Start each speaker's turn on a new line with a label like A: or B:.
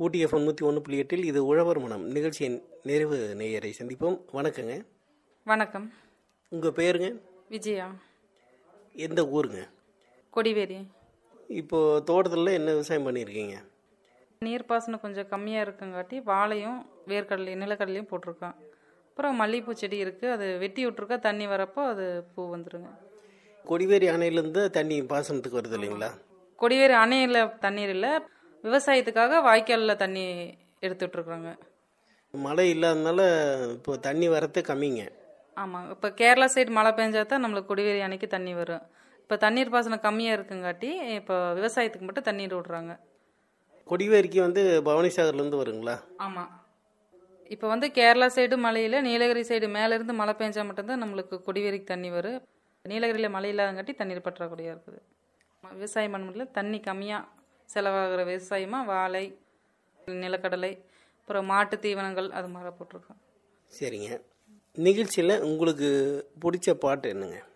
A: ஊட்டி FM 101.8 இது உழவர் மனம் நிகழ்ச்சியின் நிறைவு நேயரை சந்திப்போம். வணக்கங்க.
B: வணக்கம்.
A: உங்கள் பேருங்க?
B: விஜயா.
A: எந்த ஊருங்க?
B: கொடிவேரி.
A: இப்போது தோட்டத்தில் என்ன விவசாயம் பண்ணியிருக்கீங்க?
B: நீர்ப்பாசனம் கொஞ்சம் கம்மியாக இருக்குங்காட்டி வாழையும் வேர்க்கடலையும் நிலக்கடலையும் போட்டிருக்கோம். அப்புறம் மல்லிகைப்பூ செடி இருக்குது, அது வெட்டி விட்ருக்கா, தண்ணி வரப்போ அது பூ வந்துடுங்க.
A: கொடிவேரி அணையிலேருந்து தண்ணி பாசனத்துக்கு வருது இல்லைங்களா?
B: கொடிவேரி அணையில் தண்ணீர் இல்லை, விவசாயத்துக்காக வாய்க்காலில் தண்ணி எடுத்துட்ருக்குறோங்க.
A: மழை இல்லாதனால இப்போ தண்ணி வரத்தே கம்மிங்க.
B: ஆமாம், இப்போ கேரளா சைடு மழை பெஞ்சா தான் நம்மளுக்கு கொடிவேரி அணைக்கு தண்ணி வரும். இப்போ தண்ணீர் பாசனம் கம்மியாக இருக்குங்காட்டி இப்போ விவசாயத்துக்கு மட்டும் தண்ணீர் விடுறாங்க.
A: கொடிவேரிக்கு பவானிசாகர்லேருந்து வருங்களா?
B: ஆமாம், இப்போ கேரளா சைடு மலையில் நீலகிரி சைடு மேலேருந்து மழை பெஞ்சால் மட்டும்தான் நம்மளுக்கு கொடிவேரிக்கு தண்ணி வரும். நீலகிரியில் மழை இல்லாதங்காட்டி தண்ணீர் பற்றாக்குறையாக இருக்குது. விவசாயம் பண்ண தண்ணி கம்மியாக செலவாகிற விவசாயமாக வாழை, நிலக்கடலை, அப்புறம் மாட்டு தீவனங்கள் அது மாதிரி போட்டிருக்கோம்.
A: சரிங்க. நிகழ்ச்சியில் உங்களுக்கு பிடிச்ச பாட்டு என்னங்க?